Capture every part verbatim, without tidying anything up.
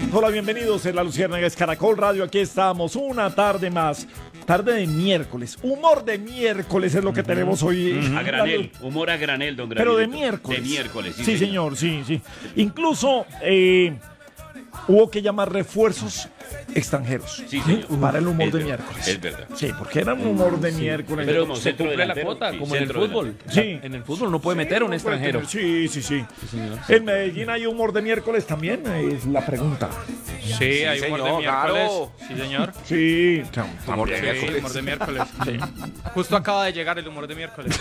Hola, bienvenidos en La Luciérnaga, es Caracol Radio. Aquí estamos una tarde más. Tarde de miércoles. Humor de miércoles es lo que uh-huh. tenemos hoy. Uh-huh. A granel. Humor a granel, don Granel. Pero de miércoles. De miércoles, sí. Sí, señor, señor sí, sí. Incluso eh, hubo que llamar refuerzos extranjeros sí, señor. para el humor es de verdad, miércoles. Es verdad. Sí, porque era un humor de sí. miércoles. Pero como se cumple la cuota, como en el fútbol. Sí. En el fútbol no puede sí, meter un no extranjero. Sí, sí, sí. sí en Medellín hay humor de miércoles también, es la pregunta. Sí, hay humor de miércoles. Claro. Sí, señor. Sí, humor de sí, miércoles. humor de miércoles. Sí. Justo acaba de llegar el humor de miércoles.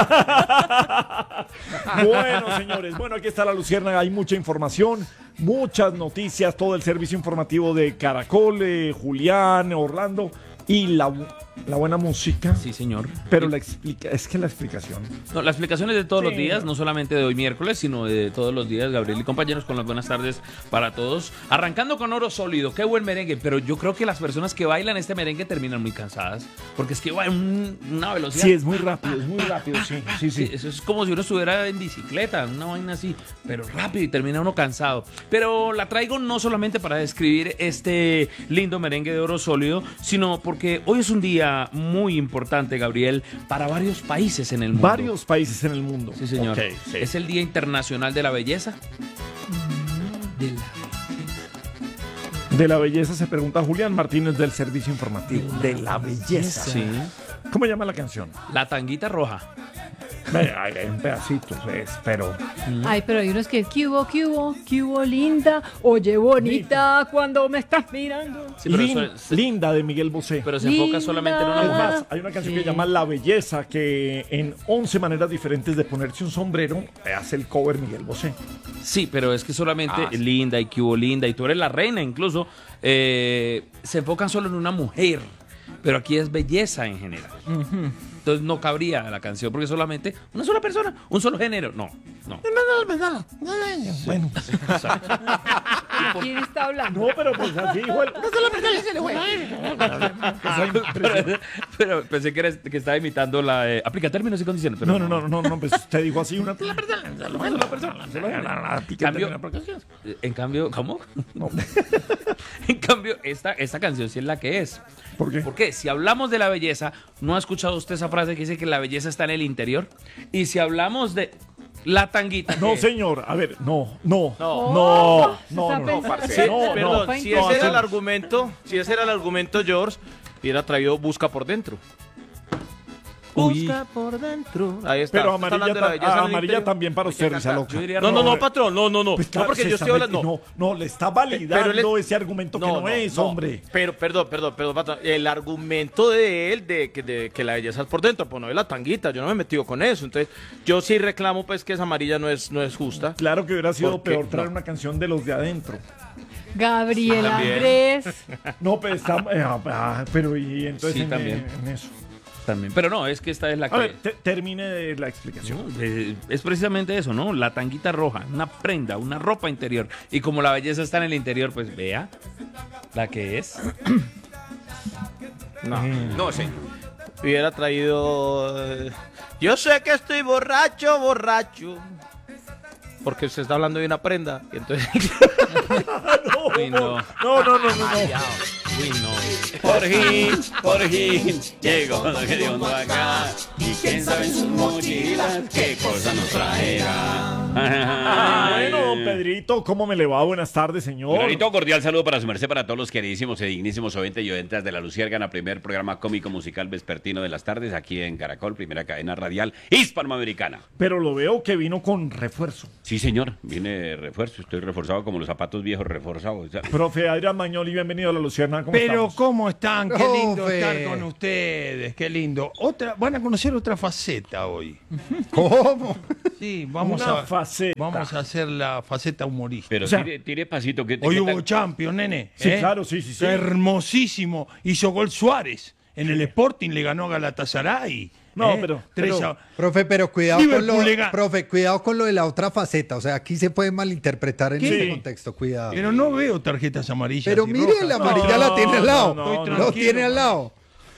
Bueno, señores, bueno, aquí está La Luciérnaga, hay mucha información, muchas noticias, todo el servicio informativo de Caracol, eh, Julián, Orlando y la, la buena música. Sí, señor. Pero la explica, es que la explicación. No, la explicación es de todos sí. los días, no solamente de hoy miércoles, sino de todos los días. Gabriel y compañeros, con las buenas tardes para todos. Arrancando con Oro Sólido, qué buen merengue, pero yo creo que las personas que bailan este merengue terminan muy cansadas, porque es que va en un, una velocidad. Sí, es muy rápido, es muy rápido, sí, sí, sí. sí. Eso es como si uno estuviera en bicicleta, una vaina así, pero rápido y termina uno cansado. Pero la traigo no solamente para describir este lindo merengue de Oro Sólido, sino porque que hoy es un día muy importante, Gabriel, para varios países en el mundo. Varios países en el mundo. Sí, señor. Okay, sí. Es el Día Internacional de la Belleza. De la, de la belleza se pregunta Julián Martínez del Servicio Informativo. De la belleza. Sí. ¿Cómo llama la canción? La Tanguita Roja. Hay un pedacito, pues, pero... Ay, pero hay unos que... ¿Qué hubo, qué hubo, qué hubo, linda? Oye, bonita, cuando me estás mirando. Sí, pero Lin, eso es, linda, de Miguel Bosé. Pero se linda. enfoca solamente en una Es mujer. más, hay una canción sí. que se llama La Belleza, que en once maneras diferentes de ponerse un sombrero, hace el cover Miguel Bosé. Sí, pero es que solamente Ah, sí. linda y que hubo linda, y tú eres la reina incluso, eh, se enfocan solo en una mujer. Pero aquí es belleza en general. Uh-huh. Entonces no cabría la canción porque solamente una sola persona, un solo género. No, no. Bueno. ¿Quién está hablando? No, pero pues así, igual. pero, pero pensé que, eres, que estaba imitando la... Eh, aplica términos y condiciones. Pero no, no, no, no, no, pues usted dijo así una... Cambio, en cambio, ¿cómo? No. En cambio, esta, esta canción sí es la que es. ¿Por qué? Porque si hablamos de la belleza, ¿no ha escuchado usted esa frase que dice que la belleza está en el interior? Y si hablamos de la tanguita... No, ¿qué? señor, a ver, no, no, No. no, no, Está no, pensando- parce. no, Perdón, no, si no, ese era no. el argumento, si ese era el argumento, George, hubiera traído Busca por dentro. Uy. Busca por dentro. Ahí está. Pero Está amarilla, hablando de la ta- belleza ah, en el amarilla interior. también para usted, Risa Loca. Yo diría No, no, no, roja. patrón, no, no, no. Pues No, claro, porque se yo está estoy hablando. meti- No, no, le está validando Pero él- ese argumento que no, es, no. hombre. Pero, perdón, perdón, perdón, patrón. El argumento de él de que, de que la belleza es por dentro, pues no es la tanguita. Yo no me he metido con eso. Entonces, yo sí reclamo, pues, que esa amarilla no es, no es justa. Claro que hubiera sido ¿Por qué? peor traer No. una canción de los de adentro. Gabriel También. Andrés. No, pero está... eh, ah, pero y entonces Sí, en, también. en eso. También. Pero no, es que esta es la A que... ver, te- termine de la explicación. No, eh, es precisamente eso, ¿no? La tanguita roja, una prenda, una ropa interior. Y como la belleza está en el interior, pues vea la que es. No. No, señor. Hubiera traído. eh, Yo sé que estoy borracho, borracho. Porque usted está hablando de una prenda. Y entonces. Uy, no. No, no, no, no, no. Uy, no. Por fin, por fin, llegó lo que Dios no acá. Y quién sabe en sus mochilas qué cosa nos traerá. Ah, bueno, don Pedrito, ¿cómo me le va? Buenas tardes, señor. Clarito, cordial saludo para su merced, para todos los queridísimos e dignísimos oyentes y oyentas de La Luciérnaga, primer programa cómico musical vespertino de las tardes, aquí en Caracol, primera cadena radial hispanoamericana. Pero lo veo que vino con refuerzo. Sí, señor, viene refuerzo, estoy reforzado como los zapatos viejos reforzados. O sea, Profe Adrián Magnoli, bienvenido a La Luciérnaga. ¿Cómo Pero estamos? ¿cómo están? Qué lindo Profe. estar con ustedes, qué lindo. Otra, van a conocer otra faceta hoy. ¿Cómo? Sí, vamos Una a faceta. vamos a hacer la faceta humorística. pero o sea, tire, tire pasito. ¿qué, Hoy qué hubo tal? Champions, nene. Sí, ¿eh? claro, sí, sí, sí. Hermosísimo. Hizo gol Suárez. En el Sporting le ganó a Galatasaray. No, ¿eh? pero- Tres pero- a- Profe, pero cuidado con Liverpool le lo, gana. profe, cuidado con lo de la otra faceta. O sea, aquí se puede malinterpretar en ¿Qué? este contexto. Cuidado. Pero no veo tarjetas amarillas. Pero y mire, rojas. la amarilla la tiene al lado. no, no, Estoy Lo tranquilo, tiene al man. lado.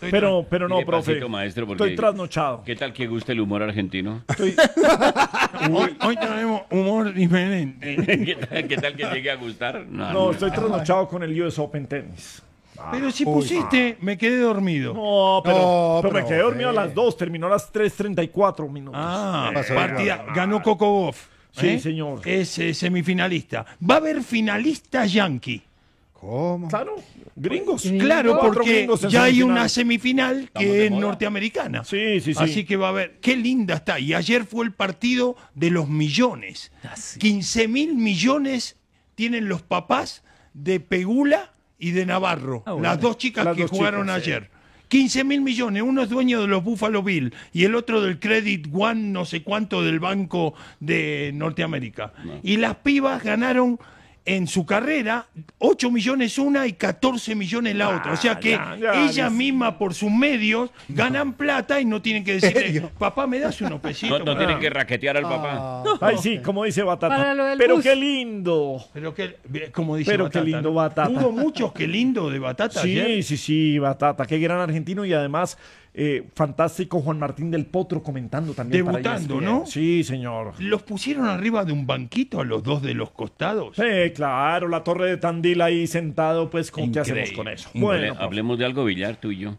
Estoy Pero, pero no, Dile profe. pasito, maestro, porque- Estoy trasnochado. ¿Qué tal que guste el humor argentino? Estoy... Hoy, hoy tenemos humor diferente. ¿Qué tal, qué tal que llegue a gustar? No, estoy trasnochado con el U S Open Tennis. Pero si pusiste, me quedé dormido. No, pero, No, pero me profe. quedé dormido a las dos, terminó a las tres treinta y cuatro minutos. Ah, pasó? partida. Ganó Coco Goff. Sí, señor. Es eh, semifinalista. Va a haber finalista yankee. ¿Cómo? Claro, gringos. Claro, Cuatro porque gringos en ya hay semifinal. una semifinal que de es moda. norteamericana. Sí, sí, sí. Así que va a haber. Qué linda está. Y ayer fue el partido de los millones. quince mil millones tienen los papás de Pegula y de Navarro. Ah, bueno. Las dos chicas Las que dos jugaron chicas, sí. ayer. quince mil millones. Uno es dueño de los Buffalo Bills y el otro del Credit One, no sé cuánto, del Banco de Norteamérica. Y las pibas ganaron en su carrera ocho millones una y catorce millones la otra. O sea que ya, ya, ellas ya. mismas por sus medios ganan plata y no tienen que decirle, ¿Serio? papá, ¿me das unos No, pesitos? no para-". tienen que raquetear al papá. Ay, sí, como dice Batata. Para lo del Pero bus. qué lindo. Pero que, como dice Pero qué Batata, lindo ¿no? Batata. Hubo muchos que lindo de Batata Sí, ayer. sí, sí, Batata. Qué gran argentino y además eh, fantástico Juan Martín del Potro comentando también. para Debutando, E S P N. ¿no? Sí, señor. Los pusieron arriba de un banquito a los dos de los costados. Sí, claro, la torre de Tandil ahí sentado, pues, ¿con qué hacemos Increíble. con eso? Increíble. Bueno, Hable- profe. hablemos de algo billar, tú y yo.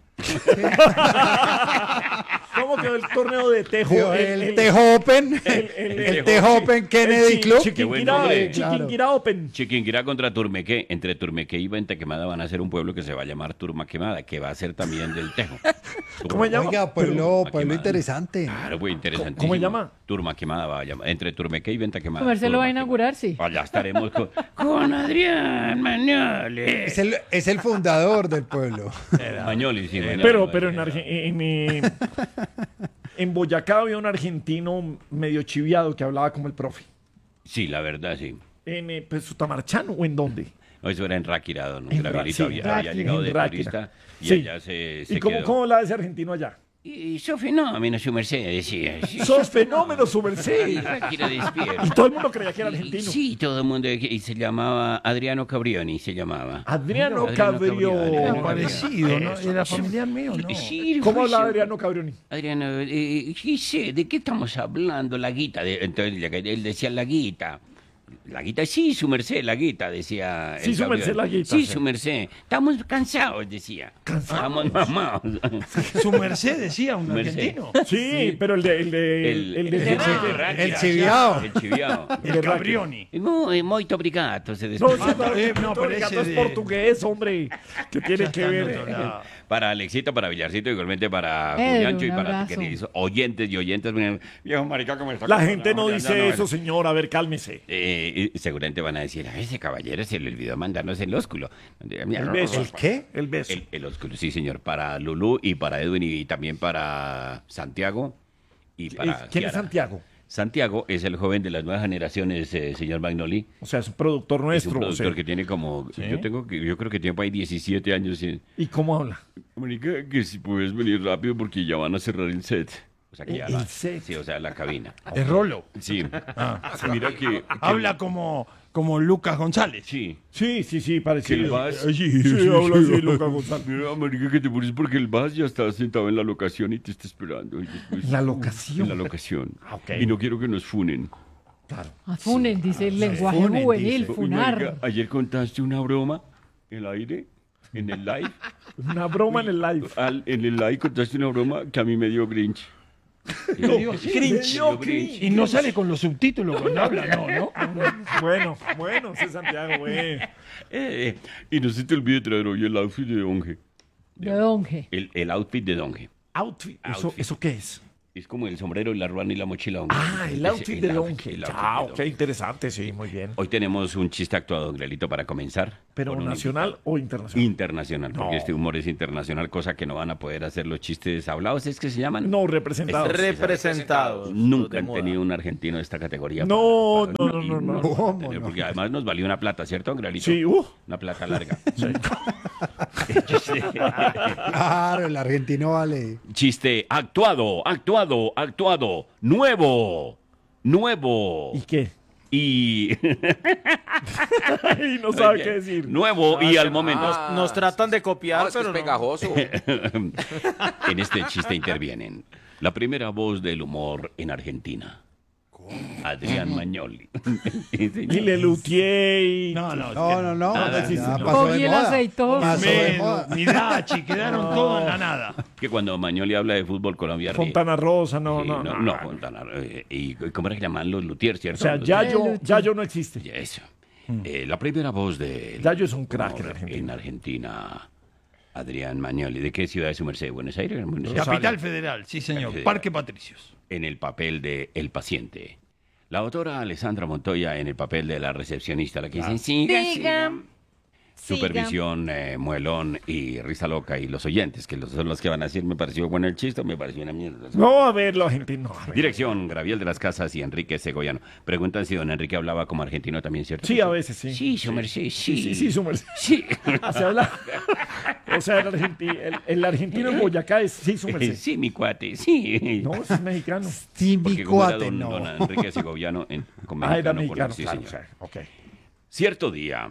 ¿Cómo quedó el torneo de Tejo? Digo, El Tejo Open. El Tejo Open Kennedy Club. Qué buen Chiquinquirá, nombre. Chiquinquirá Open. Chiquinquirá contra Turmequé. Entre Turmequé y Venta Quemada van a ser un pueblo que se va a llamar Turma Quemada, que va a ser también del Tejo. ¿Cómo se llama? Oiga, pueblo, Turma pueblo Quemada. interesante. Claro, muy interesante. ¿Cómo se llama? Turma Quemada va a llamar. Entre Turmequé y Venta Quemada. Comerse lo Turma va a Quemada. inaugurar, sí. Allá estaremos con, con Adrián Mañoles. Es el, es el fundador del pueblo. Mañoles, sí, Mañoles. Pero, pero en, Arge- en, eh, en Boyacá había un argentino medio chiviado que hablaba como el profe. Sí, la verdad, sí. ¿En eh, pues, Sutamarchano o en dónde? No, eso era en Ráquira, don En Gabrielito. Ra- sí, había, había Ráquira, llegado en de Ráquira. turista y Sí. allá se, se ¿Y cómo, quedó. cómo hablaba ese argentino allá? Y sos fenómeno, su merced, decía. Sí. ¡Sos fenómeno, su merced! Ráquira despierta. Y todo el mundo creía que era argentino. Sí, todo el mundo. Y se llamaba Adriano Cabrioni, se llamaba. Adriano Adriano Cabrioni. Cabrioni. Era parecido, ¿no? Era familiar mío, ¿no? Sí, ¿Cómo fue hablaba ese- Adriano Cabrioni? Adriano, eh, sí sé, ¿de qué estamos hablando? La guita. De- entonces él decía la guita. La guita, sí, su merced, la guita, decía. Sí, el su Gabriel. merced, la guita, Sí, sí. su merced. Estamos cansados, decía. ¿Cansados? Estamos mamados. Su merced decía un Merced. argentino. Sí, pero el de... El de... El, el de... el- el de- el- Ráquira. El chiviao. El chiviao. El Cabrioni. Muy, muito obrigado. Se No, despidió. ese no, eh, no, no, pero Ricardo, ese es de- portugués, hombre. ¿Qué tiene que está en ver? otro lado. Para Alexito, para Villarcito, igualmente para Pedro, Juliancho y un para abrazo. queridos oyentes y oyentes. Viejo marica, ¿cómo está? La ¿Cómo gente no Ya, dice ya eso, señor. A ver, cálmese. Eh, y seguramente van a decir, a ese caballero se le olvidó mandarnos el ósculo. El beso. ¿El qué? El beso. El, el ósculo, sí, señor. Para Lulú y para Edwin y también para Santiago y para ¿Quién es Kiara. Santiago? Santiago es el joven de las nuevas generaciones, eh, señor Magnoli. O sea, es un productor Es nuestro. un o productor sea. que tiene como, yo tengo que, yo creo que tiene por ahí diecisiete años. Y, ¿Y cómo habla? Marica, que si puedes venir rápido porque ya van a cerrar el set. O sea, que ya El la- set. Sí, o sea, la cabina. Es Rolo. Sí. Mira que... Habla como, como Lucas González. Sí. Sí, sí, sí, Que el parecido. Vaz... Sí, habla así, Lucas González. Mira, marica, que te pones porque el Vaz ya está sentado en la locación y te está esperando. Y después- La locación. En la locación. Ah, ok. Y no quiero que nos funen. Claro. Ah, funen, dice el lenguaje funen, juvenil, dice. Uy, funar. marica, ayer contaste una broma en el aire, en el live. Una broma en el live. Al- en el live contaste una broma que a mí me dio Grinch. Le dio así. Cringe. Me dio Grinch. Y no sale con los subtítulos cuando habla, no, ¿no? Bueno, bueno, ese es Santiago, güey. Eh, y no se te olvide traer hoy el outfit de Donge. De Donge. El, el outfit de Donge. Outfit. ¿Eso, Outfit. ¿Eso qué es? Es como el sombrero, la ruana y la mochila Donge. Ah, el Ese- outfit de el Donge. el outfit Ah, de ok, Donge. interesante, sí, muy bien. Hoy tenemos un chiste actuado, don Grelito, para comenzar. ¿Pero Con un nacional invitado. o internacional? Internacional, porque No. este humor es internacional, cosa que no van a poder hacer los chistes hablados, ¿es que se llaman? No, representado. Representados. Nunca de han moda. tenido un argentino de esta categoría. No, para- no, no, y no, no. lo van a ¿Cómo tener, no? Porque además nos valió una plata, ¿cierto, don Grelito? Sí, uh. Una plata larga. Claro, el argentino vale. Chiste actuado, actuado, actuado, nuevo, nuevo. ¿Y qué? y... Y no sabe qué decir. Nuevo y al momento. Nos, nos tratan de copiar, No, es que es pero no. pegajoso. En este chiste intervienen la primera voz del humor en Argentina. Adrián Magnoli. Sí, señor. Y le luteé y... No, no, No, no, no. Nada. ya Sí, pasó Cogí de el moda. aceitoso. Pasó de Medo, moda. Midachi, quedaron todos en la nada. Que cuando Magnoli habla de fútbol Colombia... Fontana Rosa, no, Sí, no, no, no, Fontana, eh, y ¿cómo era que llaman los luthiers, O cierto? sea, Los- Yayo, Yayo no existe. Ya, eso. Eh, la primera voz de... Yayo es un crack en Argentina. En Argentina, Adrián Magnoli. ¿De qué ciudad es su merced? ¿Buenos Aires? Buenos Aires. Capital Federal, sí señor. Federal. Parque Patricios. En el papel de El Paciente. La autora Alessandra Montoya en el papel de la recepcionista, la que dice, siga, siga. Siga. Supervisión, eh, Muelón y Risa Loca y los oyentes, que los- son los que van a decir, me pareció bueno el chiste, me pareció una mierda. No, a ver, los argentinos. a ver. Dirección, Graviel de las Casas y Enrique Segoyano. Preguntan si don Enrique hablaba como argentino también, ¿cierto? Sí, a veces sí. Sí, su merced, sí. Sí, sí, sí, su merced. Sí. Se habla. O sea, el, argenti- el, el argentino en Boyacá es sí, su merced. Sí, mi cuate, sí. No, es mexicano. Sí, mi Porque como era cuate, don, no. don Enrique Segoviano en, con Ah, era mexicano, mexicano, sí, claro. señor. o sea, ok. Cierto día,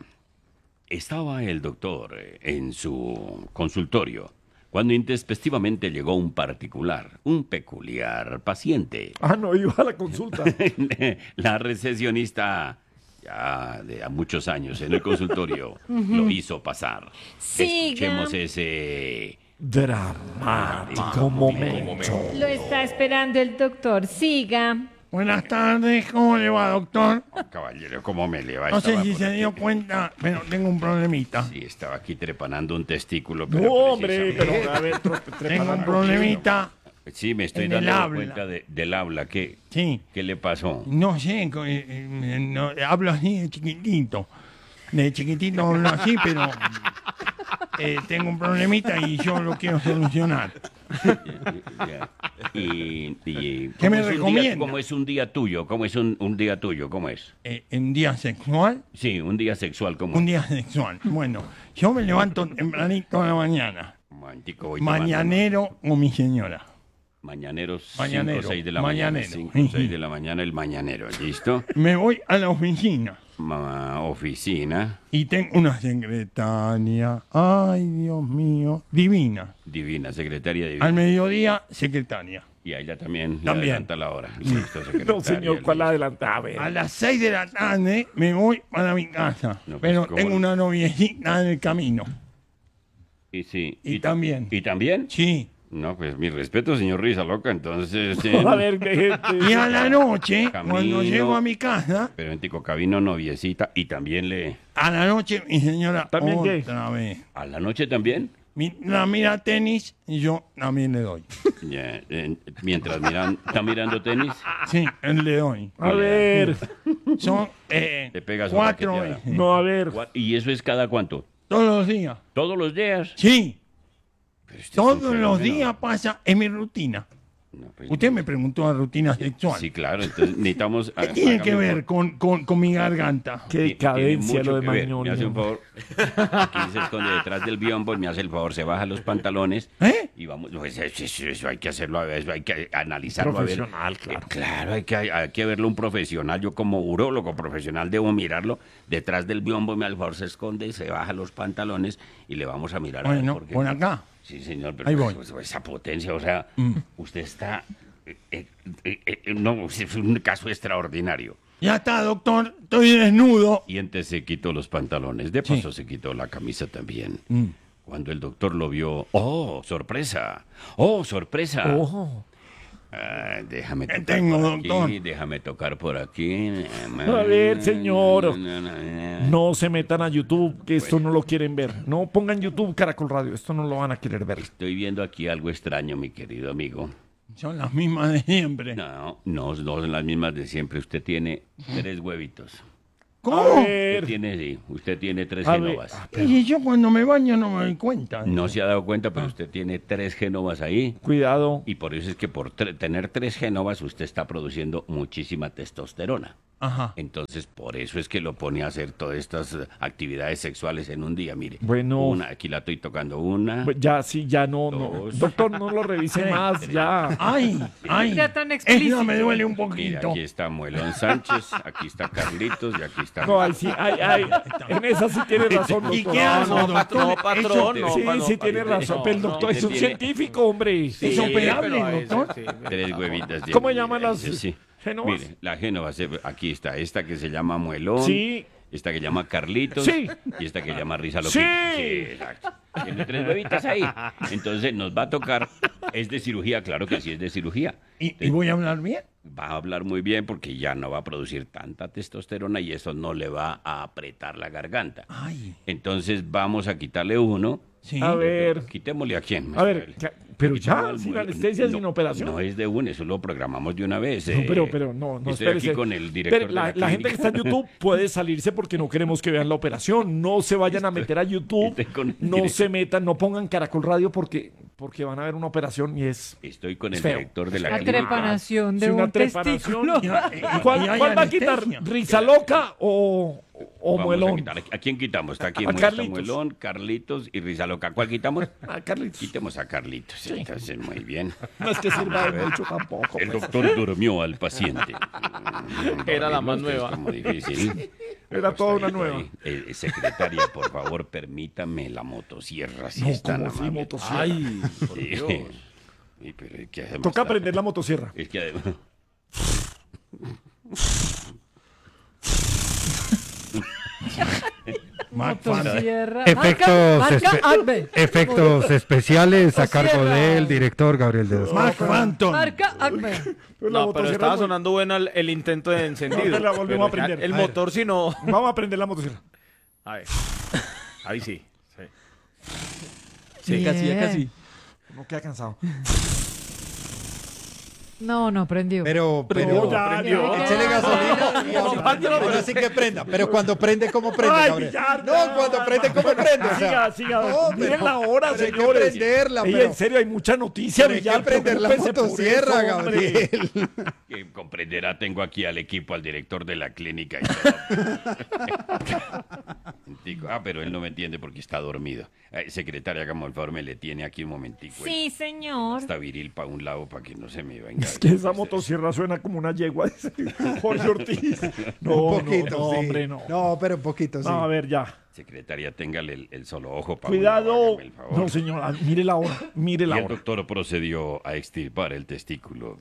estaba el doctor eh, en su consultorio cuando intempestivamente llegó un particular, un peculiar paciente. Ah, no, iba a la consulta. La recesionista, ya de a muchos años en el consultorio, lo hizo pasar. Siga. Escuchemos ese... Dramático momento. Lo está esperando el doctor. Siga. Buenas tardes, ¿cómo le va, doctor? Caballero, ¿cómo me le va? No sé Estaba si por se aquí. dio cuenta, pero tengo un problemita. Sí, estaba aquí trepanando un testículo. No, pero hombre, precisamente- pero a ver, tro- trepa Tengo la un cochina. problemita, Sí, me estoy en el dando habla. cuenta de- del habla. ¿Qué, sí. ¿Qué le pasó? No sé, co- eh, eh, no, hablo así de chiquitito. De chiquitito hablo así, pero eh, tengo un problemita y yo lo quiero solucionar. Ya. Y, y- ¿Qué me ¿cómo es un día- recomienda? ¿Cómo es un día tuyo? ¿Cómo es un, un día tuyo? ¿Cómo es? Eh, ¿En día sexual? Sí, un día sexual. ¿Cómo Un día sexual. Bueno, yo me levanto tempranito a la mañana. Un momentico, voy tomando Mañanero o mi señora. nota. Mañaneros, Mañanero, cinco o seis de la mañanero. mañana. cinco o seis de la mañana, el mañanero. ¿Listo? Me voy a la oficina Ma- oficina. y tengo una secretaria. Ay, Dios mío. Divina. Divina, secretaria divina. Al mediodía, secretaria. Y a ella también, le También. adelanta la hora. Listo, secretaria, No, señor, ¿cuál listo. adelanta? A ver. A las seis de la tarde me voy para mi casa. No, pues, pero ¿cómo tengo no? una noviecita en el camino. Y sí. Y también. ¿Y también? Sí. No, pues mi respeto, señor Risa Loca, entonces... eh, A ver, deje- Y a la noche, Camino. cuando llego a mi casa, Pero en Tico Cabino, noviecita, y también le... a la noche mi señora ¿También qué? otra vez. ¿A la noche también? Mi- la mira tenis y yo también le doy. Ya, eh, mientras miran, está mirando tenis, Sí, le doy. A ver. Son eh, Le pega su cuatro raqueteada. veces. No, a ver. Gua- ¿y eso es cada cuánto? Todos los días. ¿Todos los días? Sí, Pero este es un todos los fenómeno. días pasa, es mi rutina. No, pues, Usted me preguntó la rutina sexual. Sí, claro, entonces necesitamos... ¿Qué tiene que hágame un ver favor. con, con, con mi garganta? Qué Tiene decadencia mucho lo de que ver. Magnoli. Me hace un favor. Aquí se esconde detrás del biombo, me hace el favor, se baja los pantalones. ¿Eh? Y vamos, pues, eso, eso- eso hay que hacerlo, a ver, eso hay que analizarlo. a ver. Profesional, claro. Eh, claro, hay que, hay que verlo un profesional. Yo como urólogo profesional debo mirarlo. Detrás del biombo, me al favor se esconde, se baja los pantalones y le vamos a mirar. a ver Bueno, por qué. por acá. Sí, señor, pero Ahí voy. pues, esa potencia, o sea, usted está... eh, eh, eh, eh, no, es un caso extraordinario. Ya está, doctor. Estoy desnudo. Y antes se quitó los pantalones, de Sí. paso se quitó la camisa también. Mm. Cuando el doctor lo vio, ¡oh, sorpresa! ¡Oh, sorpresa! Ojo. Ah, déjame ¿Qué tocar tengo, por aquí, doctor? déjame tocar por aquí. A ver, señor. No, no, no. No se metan a YouTube, que esto no lo quieren ver. No pongan YouTube Caracol Radio, esto no lo van a querer ver. Estoy viendo aquí algo extraño, mi querido amigo. Son las mismas de siempre. No, no, no son las mismas de siempre. Usted tiene tres huevitos. A ¿Cómo? Usted ver. tiene, sí, usted tiene tres A ver. genovas. Y yo cuando me baño no me doy cuenta. No se ha dado cuenta, pero usted tiene tres genovas ahí. Cuidado. Y por eso es que por tre- tener tres genovas usted está produciendo muchísima testosterona. Ajá. Entonces, por eso es que lo pone a hacer todas estas eh, actividades sexuales en un día. Mire, Bueno. una, aquí la estoy tocando una. Pues ya, sí, ya no, no. Dos. Doctor, no lo revise más, ya. Ay, ay. sea tan explícito. Esta me duele un Mira, poquito. aquí está Muelón Sánchez, aquí está Carlitos y aquí está... No, ahí sí, ay, ay, en esa sí tiene razón, ¿Y doctor. qué hago, no, doctor? no, patrón, no, Sí, pa- no, sí pa- tiene razón, no, pero el no, doctor es este un tiene- científico, hombre. ¿Es operable, pero a veces doctor? sí. Tres huevitas de... ¿Cómo llaman las Sí, sí. génovas? Mire, la génova, se- aquí está, esta que se llama Muelón. Sí. Esta que llama Carlitos. Sí. Y esta que llama Risa Sí. Exacto. Tiene tres huevitas ahí. Entonces nos va a tocar. ¿Es de cirugía? Claro que sí es de cirugía. ¿Y, y voy a hablar bien? Va a hablar muy bien porque ya no va a producir tanta testosterona y eso no le va a apretar la garganta. Ay. Entonces vamos a quitarle uno. Sí. A ver, Quitémosle a quién. a ver, Manuel? cla- pero Quitémosle ya, al sin Muelón. anestesia, No, sin operación. No es de uno, eso lo programamos de una vez. No, eh. pero, pero no, no, Estoy espérese. aquí con el director Espere, la, de la, la gente que está en YouTube puede salirse porque no queremos que vean la operación. No se vayan a meter a YouTube. estoy con el No director. se metan, no pongan Caracol Radio porque, porque van a ver una operación y es... Estoy con el Es feo. director de la La clínica. trepanación de Sí, una un trepanación. testículo. Y- y- ¿Cuál, y hay cuál va a quitar? anestesia. ¿Risa loca o, o Vamos a muelón? quitar. ¿A quién quitamos? Está aquí A Muestra Carlitos. Muelón, Carlitos y Rizaloca. ¿Cuál quitamos? Ah, Carlitos. Quitemos a Carlitos. Entonces, muy bien. No es que sirva de mucho tampoco. El pues. doctor durmió al paciente. Era la más Dormirlo, nueva. Es como difícil. Era toda una Acostadito nueva. ahí. Eh, secretaria, por favor, permítame la motosierra. Si No, es tan como así, amable. motosierra. Ay, por Sí. Dios. Sí, pero es que además Toca está- prender la motosierra. Es que además... Mark Fan- Motosierra. Efectos, Marca, espe- marca Acme. efectos especiales a cargo Motosierra. del director Gabriel de Dos. Mark Phantom. Marca Acme. Pero la No, pero motosierra estaba es muy- sonando bueno el, el intento de encendido. No, la volvemos Pero a ya prender. El A ver. motor, si no. Vamos a prender la motosierra. A ver. Ahí sí. sí. Sí, casi, ya Bien. casi. No queda cansado. No, no, prendió. Pero, Pero pero, ya, prendió. échele gasolina. y No, ahora- ahora sí que prenda. Pero cuando prende, ¿cómo prende, Ay, Gabriel? ya, No, ya, cuando ya, prende, ¿cómo prende? O sea, Siga, siga. no, Miren pero- la hora, pero hay que señores. prenderla, Ey, pero- en serio, hay mucha noticia, Pero hay que Villar. prender la preocúpese por motosierra, eso, hombre. Gabriel. Que comprenderá, tengo aquí al equipo, al director de la clínica y todo. Digo, ah, pero él no me entiende porque está dormido. Ay, secretaria, como el favor, me le tiene aquí un momentico. Sí, señor. Está viril para un lado para que no se me venga. Es que esa motosierra suena como una yegua, dice Jorge Ortiz. No, Un poquito, no, no, sí. hombre, no. No, pero un poquito, sí. No, a ver, ya. Secretaria, téngale el, el solo ojo para Cuidado. el favor. No, señora, mire la hora, mire Y la el hora. doctor procedió a extirpar el testículo.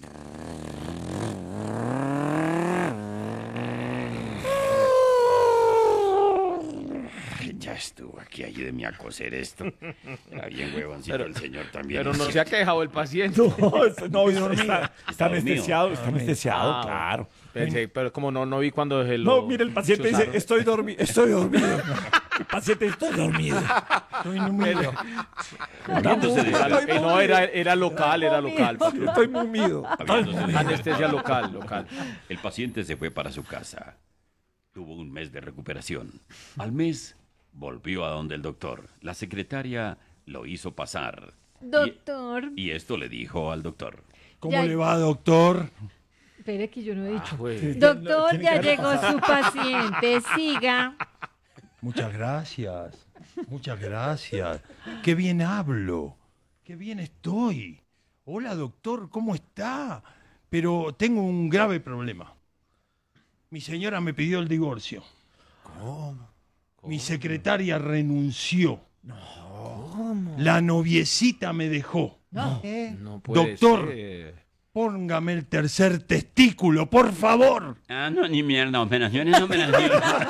Ay, ya estuvo aquí, ayúdeme a coser esto. Era bien huevoncito el señor también. Pero no se ha quejado el paciente. No, es- no, está, está, Está dormido. anestesiado, está anestesiado, Ah, claro. Pensé, pero como no, no vi cuando dejé No, mire, el paciente dice, chuzaron. estoy dormido, estoy dormido. El paciente, estoy dormido. Estoy número- Habiéndose Era- dejado- eh, no, era, era local, era local. papi. Estoy mumido. habiéndose dejado- Anestesia local, local. El paciente se fue para su casa. Tuvo un mes de recuperación. Al mes volvió a donde el doctor. La secretaria lo hizo pasar. Y- Doctor. Y, esto le dijo al doctor. ¿Cómo Ya- le va, doctor? Espere que yo no he dicho. Doctor, tiene ya que llegó su paciente. Siga. Muchas gracias. Muchas gracias. Qué bien hablo. Qué bien estoy. Hola, doctor, ¿cómo está? Pero tengo un grave problema. Mi señora me pidió el divorcio. ¿Cómo? Mi secretaria renunció. No. La noviecita me dejó. Eh, No puede Doctor. ser. Póngame el tercer testículo, por favor. Ah, no, ni mierda, operaciones, operaciones.